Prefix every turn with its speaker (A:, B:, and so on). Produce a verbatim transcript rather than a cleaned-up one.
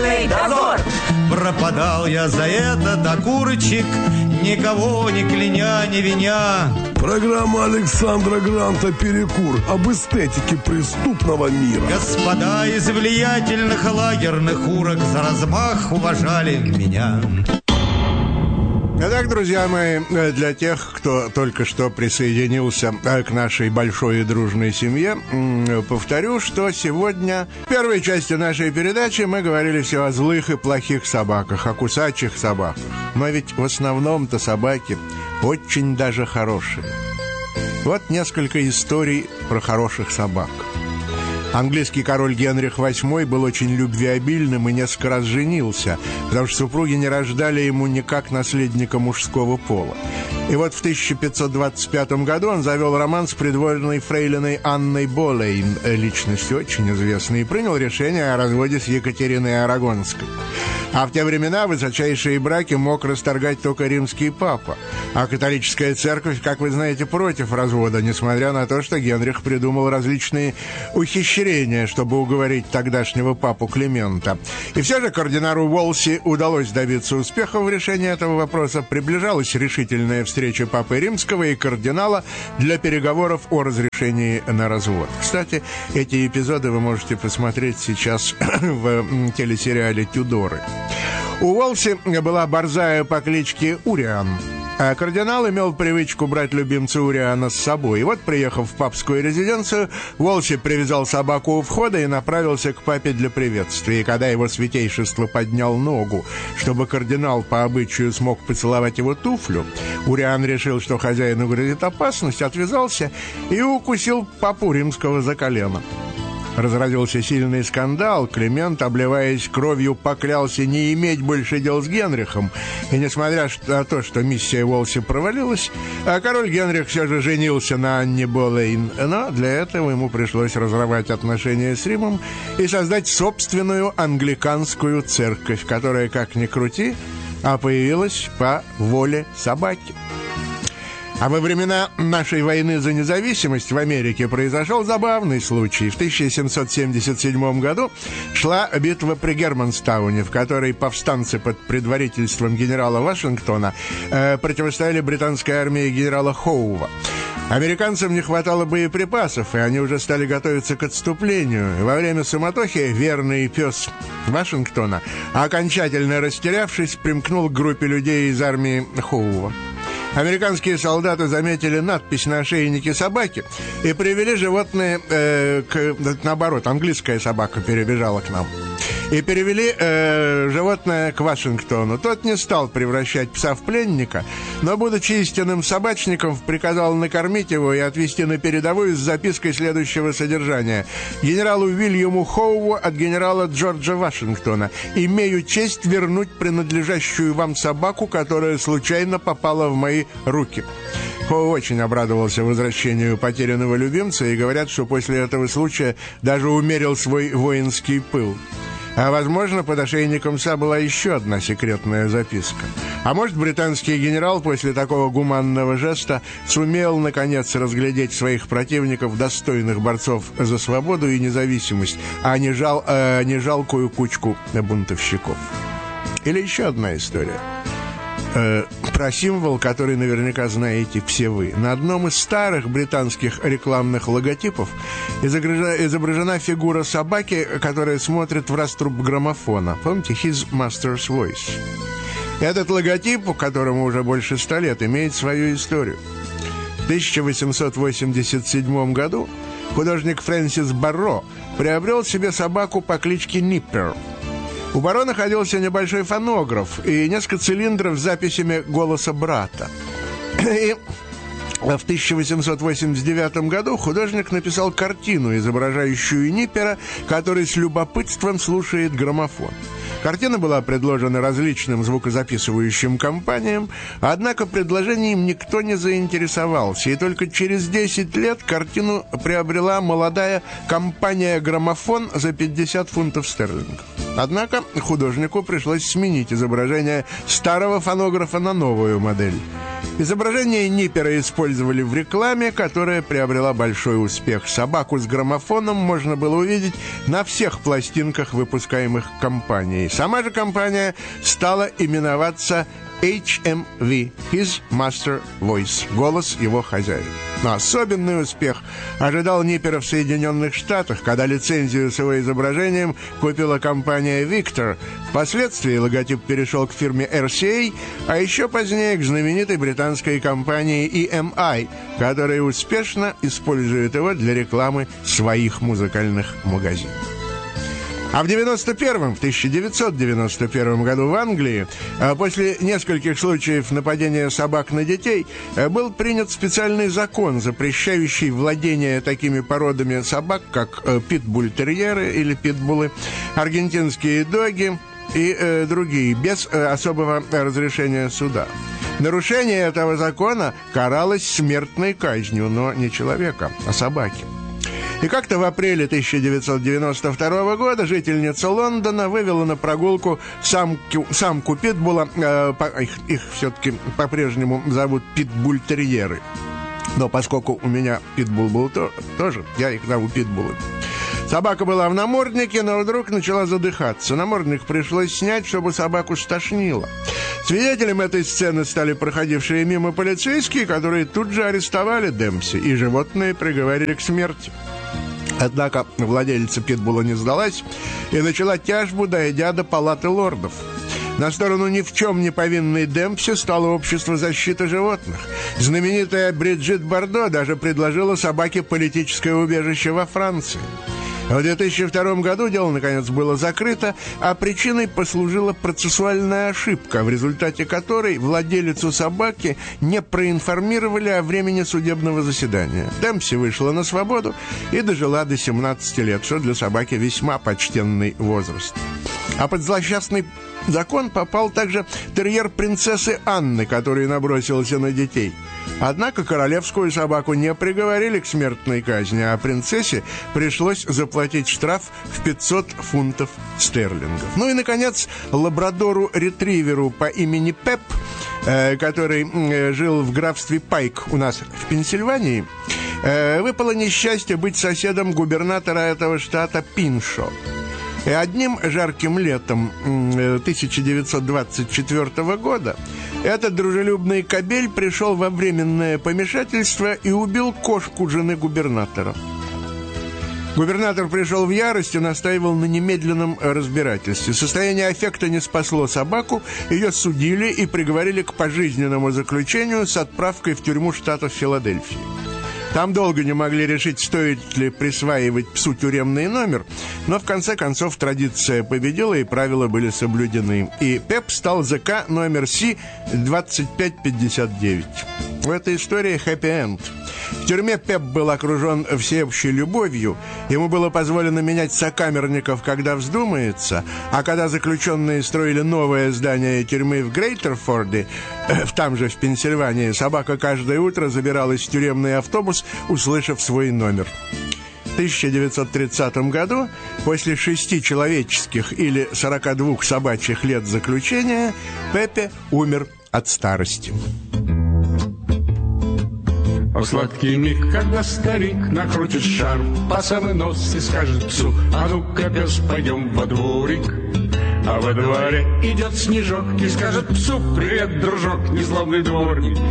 A: Дорожный дозор.
B: Пропадал я за этот окурочек, никого не кляня, не виня.
C: Программа Александра Гранта «Перекур» об эстетике преступного мира.
B: Господа из влиятельных лагерных урок за размах уважали меня.
D: Итак, друзья мои, для тех, кто только что присоединился к нашей большой и дружной семье, повторю, что сегодня в первой части нашей передачи мы говорили все о злых и плохих собаках, о кусачих собаках. Но ведь в основном-то собаки очень даже хорошие. Вот несколько историй про хороших собак. Английский король Генрих восьмой был очень любвеобильным и несколько раз женился, потому что супруги не рождали ему никак наследника мужского пола. И вот в тысяча пятьсот двадцать пятом году он завел роман с придворной фрейлиной Анной Болейн, личностью очень известной, и принял решение о разводе с Екатериной Арагонской. А в те времена высочайшие браки мог расторгать только римский папа. А католическая церковь, как вы знаете, против развода, несмотря на то, что Генрих придумал различные ухищрения, чтобы уговорить тогдашнего папу Климента. И все же кардиналу Уолси удалось добиться успеха в решении этого вопроса. Приближалась решительная встреча папы Римского и кардинала для переговоров о разрешении на развод. Кстати, эти эпизоды вы можете посмотреть сейчас в телесериале «Тюдоры». У Уолси была борзая по кличке Уриан. А кардинал имел привычку брать любимца Уриана с собой. И вот, приехав в папскую резиденцию, Уолси привязал собаку у входа и направился к папе для приветствия. И когда его святейшество поднял ногу, чтобы кардинал по обычаю смог поцеловать его туфлю, Уриан решил, что хозяину грозит опасность, отвязался и укусил папу Римского за колено. Разразился сильный скандал. Климент, обливаясь кровью, поклялся не иметь больше дел с Генрихом. И несмотря на то, что миссия Уолси провалилась, а король Генрих все же женился на Анне Болейн. Но для этого ему пришлось разорвать отношения с Римом и создать собственную англиканскую церковь, которая, как ни крути, а появилась по воле собаки. А во времена нашей войны за независимость в Америке произошел забавный случай. В тысяча семьсот семьдесят седьмом году шла битва при Германстауне, в которой повстанцы под предводительством генерала Вашингтона э, противостояли британской армии генерала Хоува. Американцам не хватало боеприпасов, и они уже стали готовиться к отступлению. И во время суматохи верный пес Вашингтона, окончательно растерявшись, примкнул к группе людей из армии Хоува. Американские солдаты заметили надпись на ошейнике собаки и привели животное, э, к, наоборот, английская собака перебежала к нам. И перевели э, животное к Вашингтону. Тот не стал превращать пса в пленника, но, будучи истинным собачником, приказал накормить его и отвезти на передовую с запиской следующего содержания. Генералу Уильяму Хоуву от генерала Джорджа Вашингтона. Имею честь вернуть принадлежащую вам собаку, которая случайно попала в мои руки. Хоу очень обрадовался возвращению потерянного любимца, и говорят, что после этого случая даже умерил свой воинский пыл. А, возможно, под ошейником пса была еще одна секретная записка. А может, британский генерал после такого гуманного жеста сумел, наконец, разглядеть своих противников, достойных борцов за свободу и независимость, а не, жал, э, не жалкую кучку бунтовщиков. Или еще одна история. Э, про символ, который наверняка знаете все вы. На одном из старых британских рекламных логотипов изображена, изображена фигура собаки, которая смотрит в раструб граммофона. Помните? His Master's Voice. Этот логотип, которому уже больше ста лет, имеет свою историю. В тысяча восемьсот восемьдесят седьмом году художник Фрэнсис Барро приобрел себе собаку по кличке Ниппер. У Барро находился небольшой фонограф и несколько цилиндров с записями голоса брата. И в тысяча восемьсот восемьдесят девятом году художник написал картину, изображающую Ниппера, который с любопытством слушает граммофон. Картина была предложена различным звукозаписывающим компаниям, однако предложением никто не заинтересовался, и только через десять лет картину приобрела молодая компания «Граммофон» за пятьдесят фунтов стерлингов. Однако художнику пришлось сменить изображение старого фонографа на новую модель. Изображение Ниппера использовали в рекламе, которая приобрела большой успех. Собаку с граммофоном можно было увидеть на всех пластинках, выпускаемых компанией. Сама же компания стала именоваться эйч эм ви – His Master Voice – голос его хозяина. Но особенный успех ожидал Ниппера в Соединенных Штатах, когда лицензию с его изображением купила компания Victor. Впоследствии логотип перешел к фирме эр си эй, а еще позднее к знаменитой британской компании и эм ай, которая успешно использует его для рекламы своих музыкальных магазинов. А в девяносто первом, в тысяча девятьсот девяносто первом году в Англии, после нескольких случаев нападения собак на детей, был принят специальный закон, запрещающий владение такими породами собак, как питбуль-терьеры или питбулы, аргентинские доги и э, другие, без э, особого разрешения суда. Нарушение этого закона каралось смертной казнью, но не человека, а собаки. И как-то в апреле тысяча девятьсот девяносто второго года жительница Лондона вывела на прогулку самку, самку питбула, э, по, их, их все-таки по-прежнему зовут питбуль-терьеры. Но поскольку у меня питбул был то, тоже, я их зову питбулы. Собака была в наморднике, но вдруг начала задыхаться. Намордник пришлось снять, чтобы собаку стошнило. Свидетелем этой сцены стали проходившие мимо полицейские, которые тут же арестовали Демпси, и животное приговорили к смерти. Однако владелица питбула не сдалась и начала тяжбу, дойдя до палаты лордов. На сторону ни в чем не повинной Демпси стало общество защиты животных. Знаменитая Бриджит Бардо даже предложила собаке политическое убежище во Франции. В две тысячи втором году дело, наконец, было закрыто, а причиной послужила процессуальная ошибка, в результате которой владелицу собаки не проинформировали о времени судебного заседания. Демпси вышла на свободу и дожила до семнадцати лет, что для собаки весьма почтенный возраст. А под злосчастный закон попал также терьер принцессы Анны, который набросился на детей. Однако королевскую собаку не приговорили к смертной казни, а принцессе пришлось заплатить штраф в пятьсот фунтов стерлингов. Ну и, наконец, лабрадору-ретриверу по имени Пеп, э, который э, жил в графстве Пайк у нас в Пенсильвании, э, выпало несчастье быть соседом губернатора этого штата Пиншо. И одним жарким летом тысяча девятьсот двадцать четвёртого года этот дружелюбный кобель пришел во временное помешательство и убил кошку жены губернатора. Губернатор пришел в ярость и настаивал на немедленном разбирательстве. Состояние аффекта не спасло собаку, ее судили и приговорили к пожизненному заключению с отправкой в тюрьму штата Филадельфии. Там долго не могли решить, стоит ли присваивать псу тюремный номер, но в конце концов традиция победила и правила были соблюдены. И Пеп стал ЗК номер Си двадцать пять пятьдесят девять. В этой истории хэппи-энд. В тюрьме Пеп был окружен всеобщей любовью, ему было позволено менять сокамерников, когда вздумается, а когда заключенные строили новое здание тюрьмы в Грейтерфорде, э, там же в Пенсильвании, собака каждое утро забиралась в тюремный автобус, услышав свой номер. В тысяча девятьсот тридцатом году, после шести человеческих или сорока двух собачьих лет заключения, Пепе умер от старости.
A: В сладкий миг, когда старик накрутит шар по самый нос и скажет псу: а ну-ка, пес, пойдем во дворик. А во дворе идет Снежок и скажет псу: привет, дружок, незлобный дворник.